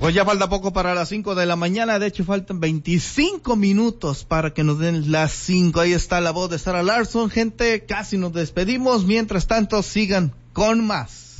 Pues ya falta poco para las 5 de la mañana, de hecho faltan 25 minutos para que nos den las 5. Ahí está la voz de Sarah Larson, gente, casi nos despedimos, mientras tanto sigan con más.